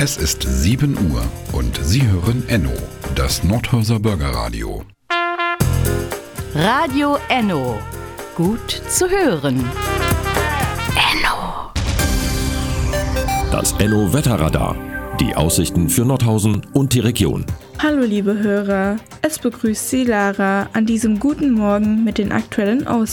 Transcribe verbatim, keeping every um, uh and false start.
Es ist sieben Uhr und Sie hören Enno, das Nordhäuser Bürgerradio. Radio Enno. Gut zu hören. Enno. Das Enno Wetterradar. Die Aussichten für Nordhausen und die Region. Hallo liebe Hörer, es begrüßt Sie Lara an diesem guten Morgen mit den aktuellen Aussichten.